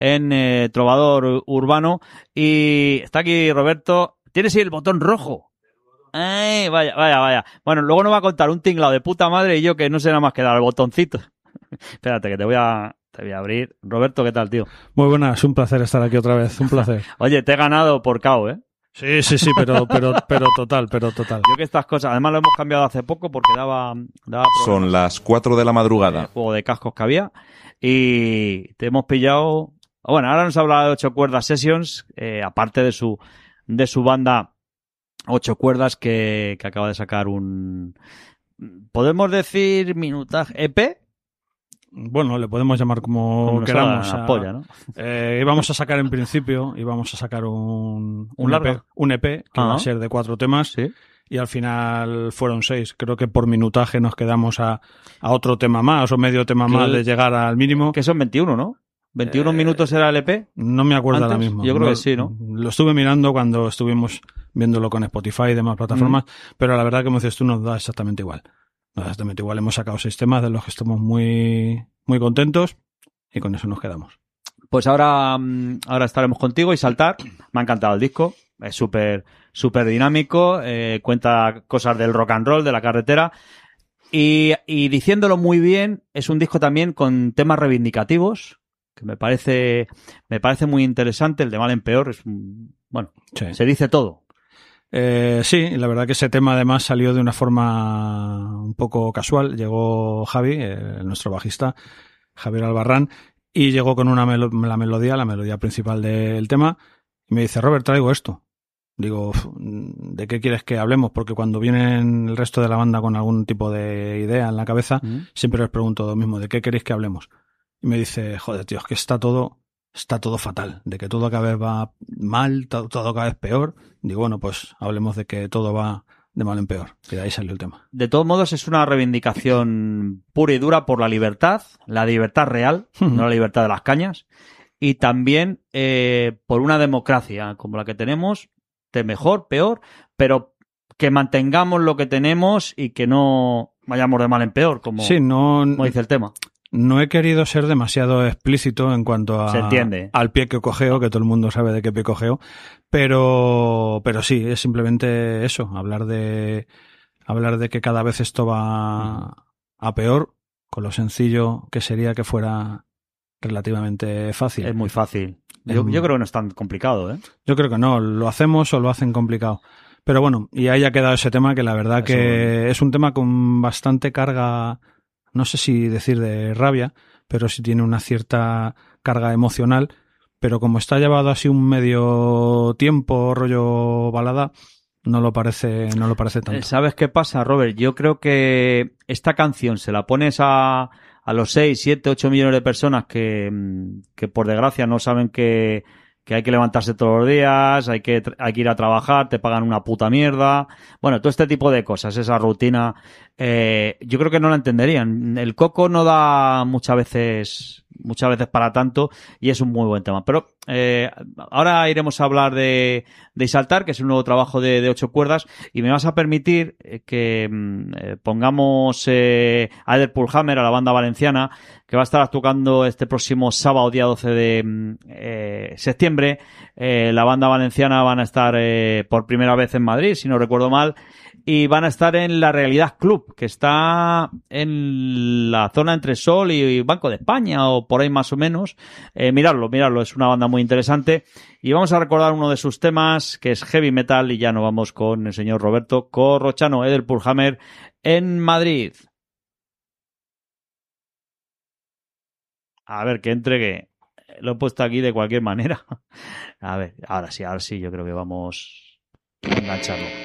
en Trovador Urbano. Y está aquí Roberto. Tienes ahí el botón rojo. Ay, vaya. Bueno, luego nos va a contar un tinglado de puta madre y yo que no sé nada más que dar al botoncito. Espérate, que te voy a abrir. Roberto, ¿qué tal, tío? Muy buenas, un placer estar aquí otra vez, un placer. Oye, te he ganado por KO, ¿eh? Sí, pero total. Yo que estas cosas, además lo hemos cambiado hace poco porque daba Son las 4 de la madrugada. El juego de cascos que había y te hemos pillado. Bueno, ahora nos habla de 8 Cuerdas Sessions, aparte de su banda 8 Cuerdas que acaba de sacar un, podemos decir, minutaje EP. Bueno, le podemos llamar como queramos. Polla, ¿no? Íbamos a sacar en principio, un EP que va a ser de 4 temas. ¿Sí? Y al final fueron 6. Creo que por minutaje nos quedamos a otro tema más o medio tema más de llegar al mínimo. Que son 21, ¿no? ¿21 minutos era el EP? No me acuerdo ahora mismo. Yo creo que sí, ¿no? Lo estuve mirando cuando estuvimos viéndolo con Spotify y demás plataformas, pero la verdad que, como dices tú, nos da exactamente igual. Hemos sacado 6 temas de los que estamos muy, muy contentos y con eso nos quedamos. Pues ahora estaremos contigo y Saltar. Me ha encantado el disco. Es súper dinámico. Cuenta cosas del rock and roll, de la carretera. Y diciéndolo muy bien, es un disco también con temas reivindicativos, que me parece muy interesante. El de Mal en Peor es sí. Se dice todo. Sí, la verdad que ese tema además salió de una forma un poco casual. Llegó Javi, nuestro bajista, Javier Albarrán, y llegó con la melodía principal del tema, y me dice: Robert, traigo esto. Digo, ¿de qué quieres que hablemos? Porque cuando vienen el resto de la banda con algún tipo de idea en la cabeza, siempre les pregunto lo mismo: ¿de qué queréis que hablemos? Y me dice: joder, tío, es que está todo fatal, de que todo cada vez va mal, todo cada vez peor. Digo, bueno, pues hablemos de que todo va de mal en peor. Y de ahí salió el tema. De todos modos, es una reivindicación pura y dura por la libertad real, no la libertad de las cañas, y también por una democracia como la que tenemos, de mejor, peor, pero que mantengamos lo que tenemos y que no vayamos de mal en peor, como dice el tema. No he querido ser demasiado explícito en cuanto Se entiende. al pie que cojeo, que todo el mundo sabe de qué pie cojeo, pero sí, es simplemente eso, hablar de que cada vez esto va a peor, con lo sencillo que sería que fuera relativamente fácil. Es muy fácil. Yo creo que no es tan complicado, ¿eh? Yo creo que no, lo hacemos o lo hacen complicado. Pero bueno, y ahí ha quedado ese tema, que la verdad que es un tema con bastante carga. No sé si decir de rabia, pero sí tiene una cierta carga emocional, pero como está llevado así un medio tiempo, rollo balada, no lo parece tanto. ¿Sabes qué pasa, Robert? Yo creo que esta canción se la pones a los 6, 7, 8 millones de personas que por desgracia no saben que hay que levantarse todos los días, hay que ir a trabajar, te pagan una puta mierda. Bueno, todo este tipo de cosas, esa rutina, yo creo que no la entenderían. El coco no da muchas veces para tanto y es un muy buen tema. Pero ahora iremos a hablar de Saltar, que es un nuevo trabajo de 8 Cuerdas, y me vas a permitir que pongamos a Ederpool Hammer, a la banda valenciana, que va a estar tocando este próximo sábado, día 12 de septiembre. La banda valenciana van a estar por primera vez en Madrid, si no recuerdo mal, y van a estar en la Realidad Club, que está en la zona entre Sol y Banco de España, o por ahí más o menos. Miradlo, es una banda muy interesante. Y vamos a recordar uno de sus temas, que es heavy metal, y ya nos vamos con el señor Roberto Corrochano, Ederpool Hammer, en Madrid. A ver, que entregue. Lo he puesto aquí de cualquier manera. A ver, ahora sí, yo creo que vamos a engancharlo.